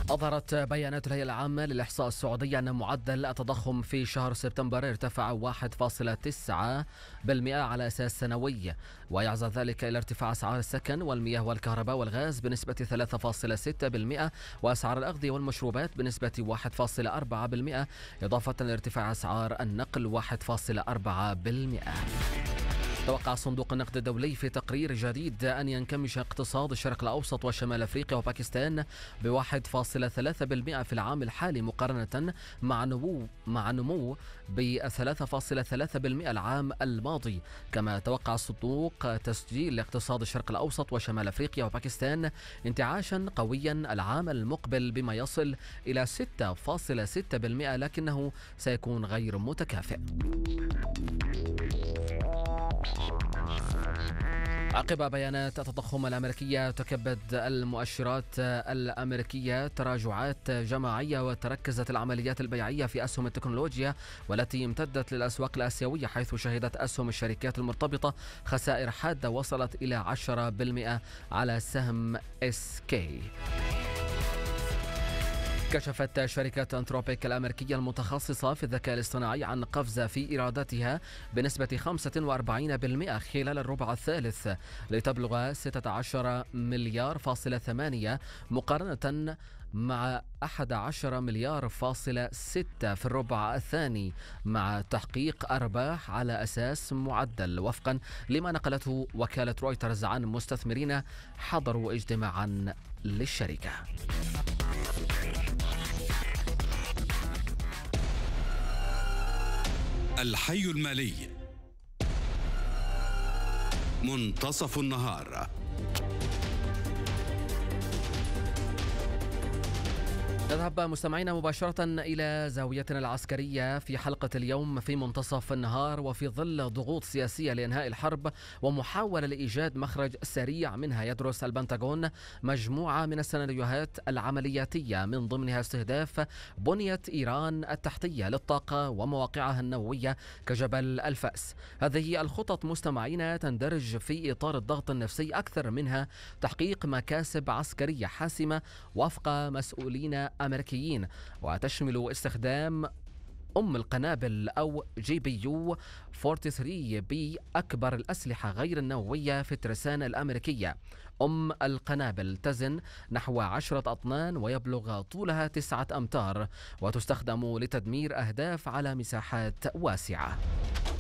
أظهرت بيانات الهيئة العامة للإحصاء السعودية أن معدل التضخم في شهر سبتمبر ارتفع 1.9% على أساس سنوي، ويعزى ذلك إلى ارتفاع أسعار السكن والمياه والكهرباء والغاز بنسبة 3.6%، وأسعار الأغذية والمشروبات بنسبة 1.4%، إضافة لارتفاع أسعار النقل 1.4%. توقع صندوق النقد الدولي في تقرير جديد أن ينكمش اقتصاد الشرق الأوسط وشمال أفريقيا وباكستان ب1.3% في العام الحالي مقارنة مع نمو ب3.3% العام الماضي. كما توقع الصندوق تسجيل اقتصاد الشرق الأوسط وشمال أفريقيا وباكستان انتعاشا قويا العام المقبل بما يصل إلى 6.6%، لكنه سيكون غير متكافئ. عقب بيانات التضخم الأمريكية تكبد المؤشرات الأمريكية تراجعات جماعية، وتركزت العمليات البيعية في أسهم التكنولوجيا والتي امتدت للأسواق الآسيوية، حيث شهدت أسهم الشركات المرتبطة خسائر حادة وصلت إلى 10% على سهم SK. كشفت شركة أنثروبيك الأمريكية المتخصصة في الذكاء الاصطناعي عن قفزة في إيراداتها بنسبة 45% خلال الربع الثالث لتبلغ 16 مليار فاصلة 8 مقارنة مع 11 مليار فاصلة 6 في الربع الثاني، مع تحقيق أرباح على أساس معدل، وفقا لما نقلته وكالة رويترز عن مستثمرين حضروا اجتماعا للشركة. الحي المالي منتصف النهار. نذهب مستمعينا مباشرة إلى زاويتنا العسكرية في حلقة اليوم في منتصف النهار. وفي ظل ضغوط سياسية لإنهاء الحرب ومحاولة لإيجاد مخرج سريع منها، يدرس البنتاغون مجموعة من السيناريوهات العملياتية من ضمنها استهداف بنية إيران التحتية للطاقة ومواقعها النووية كجبل الفأس. هذه الخطط مستمعينا تندرج في إطار الضغط النفسي أكثر منها تحقيق مكاسب عسكرية حاسمة وفق مسؤولين أمريكيين، وتشمل استخدام القنابل أو GPU 43B أكبر الأسلحة غير النووية في الترسانة الأمريكية. القنابل تزن نحو 10 أطنان ويبلغ طولها 9 أمتار، وتستخدم لتدمير أهداف على مساحات واسعة.